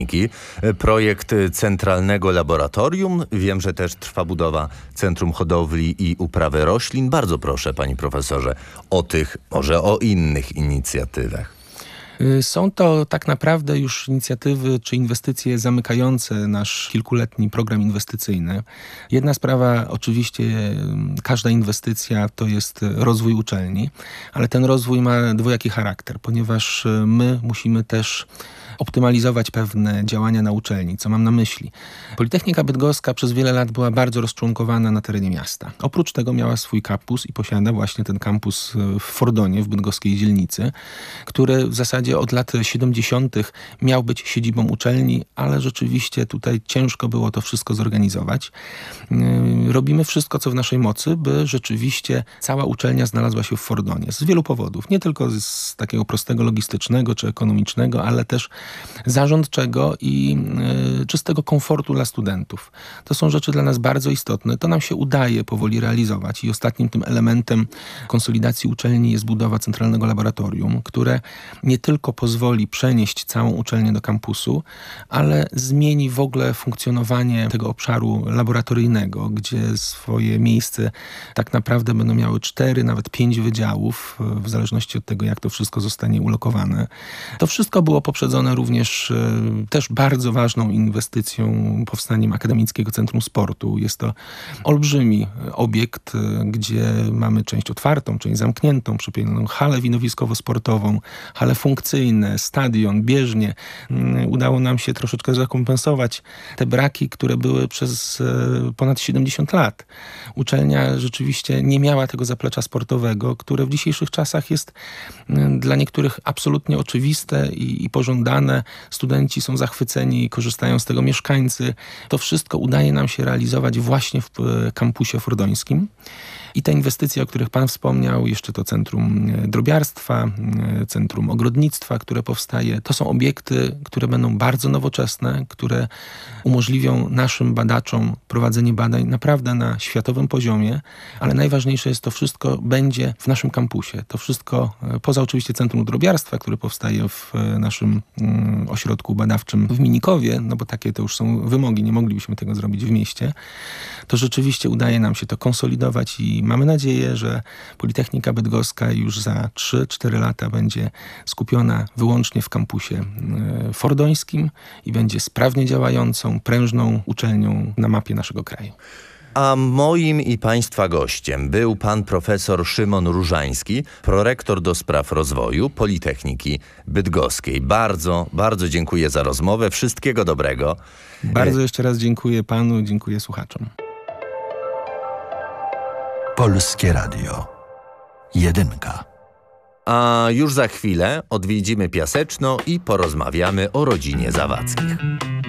Projekt Centralnego Laboratorium. Wiem, że też trwa budowa Centrum Hodowli i Uprawy Roślin. Bardzo proszę, panie profesorze, o tych, może o innych inicjatywach. Są to tak naprawdę już inicjatywy czy inwestycje zamykające nasz kilkuletni program inwestycyjny. Jedna sprawa, oczywiście każda inwestycja to jest rozwój uczelni, ale ten rozwój ma dwojaki charakter, ponieważ my musimy też optymalizować pewne działania na uczelni. Co mam na myśli? Politechnika Bydgoska przez wiele lat była bardzo rozczłonkowana na terenie miasta. Oprócz tego miała swój kampus i posiada właśnie ten kampus w Fordonie, w bydgoskiej dzielnicy, który w zasadzie od lat 70. miał być siedzibą uczelni, ale rzeczywiście tutaj ciężko było to wszystko zorganizować. Robimy wszystko, co w naszej mocy, by rzeczywiście cała uczelnia znalazła się w Fordonie. Z wielu powodów. Nie tylko z takiego prostego logistycznego czy ekonomicznego, ale też zarządczego i czystego komfortu dla studentów. To są rzeczy dla nas bardzo istotne. To nam się udaje powoli realizować i ostatnim tym elementem konsolidacji uczelni jest budowa Centralnego Laboratorium, które nie tylko pozwoli przenieść całą uczelnię do kampusu, ale zmieni w ogóle funkcjonowanie tego obszaru laboratoryjnego, gdzie swoje miejsce tak naprawdę będą miały 4, nawet 5 wydziałów, w zależności od tego, jak to wszystko zostanie ulokowane. To wszystko było poprzedzone również też bardzo ważną inwestycją, powstaniem Akademickiego Centrum Sportu. Jest to olbrzymi obiekt, gdzie mamy część otwartą, część zamkniętą, przepiękną halę winowiskowo-sportową, hale funkcyjne, stadion, bieżnie. Udało nam się troszeczkę zrekompensować te braki, które były przez ponad 70 lat. Uczelnia rzeczywiście nie miała tego zaplecza sportowego, które w dzisiejszych czasach jest dla niektórych absolutnie oczywiste i pożądane. Studenci są zachwyceni, korzystają z tego mieszkańcy. To wszystko udaje nam się realizować właśnie w kampusie fordońskim. I te inwestycje, o których pan wspomniał, jeszcze to Centrum Drobiarstwa, Centrum Ogrodnictwa, które powstaje, to są obiekty, które będą bardzo nowoczesne, które umożliwią naszym badaczom prowadzenie badań naprawdę na światowym poziomie, ale najważniejsze jest, to wszystko będzie w naszym kampusie. To wszystko, poza oczywiście Centrum Drobiarstwa, które powstaje w naszym ośrodku badawczym w Minikowie, no bo takie to już są wymogi, nie moglibyśmy tego zrobić w mieście, to rzeczywiście udaje nam się to konsolidować i mamy nadzieję, że Politechnika Bydgoska już za 3-4 lata będzie skupiona wyłącznie w kampusie fordońskim i będzie sprawnie działającą, prężną uczelnią na mapie naszego kraju. A moim i państwa gościem był pan profesor Szymon Różański, prorektor do spraw rozwoju Politechniki Bydgoskiej. Bardzo, bardzo dziękuję za rozmowę. Wszystkiego dobrego. Bardzo jeszcze raz dziękuję panu, dziękuję słuchaczom. Polskie Radio. 1. A już za chwilę odwiedzimy Piaseczno i porozmawiamy o rodzinie Zawackich.